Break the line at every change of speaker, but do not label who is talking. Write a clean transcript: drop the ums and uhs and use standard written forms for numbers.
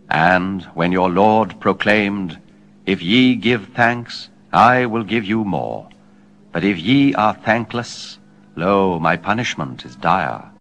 And when your Lord proclaimed, If ye give thanks, I will give you more. But if ye are thankless, lo, my punishment is dire.